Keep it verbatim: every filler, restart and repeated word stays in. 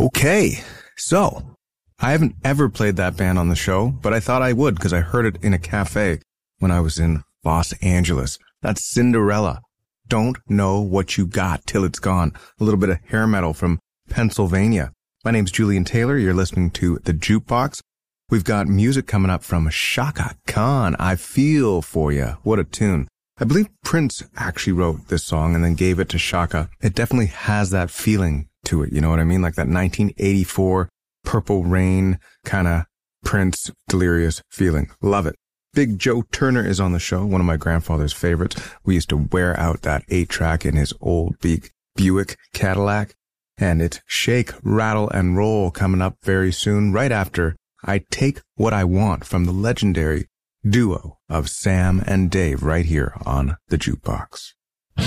Okay, so I haven't ever played that band on the show, but I thought I would because I heard it in a cafe when I was in Los Angeles. That's Cinderella. Don't know what you got till it's gone. A little bit of hair metal from Pennsylvania. My name's Julian Taylor. You're listening to The Jukebox. We've got music coming up from Chaka Khan. I Feel For Ya. What a tune. I believe Prince actually wrote this song and then gave it to Chaka. It definitely has that feeling to it. You know what I mean? Like that nineteen eighty-four Purple Rain kind of Prince delirious feeling. Love it. Big Joe Turner is on the show, one of my grandfather's favorites. We used to wear out that eight track in his old big Buick Cadillac. And it's Shake, Rattle, and Roll coming up very soon, right after I Take What I Want from the legendary duo of Sam and Dave right here on The Jukebox.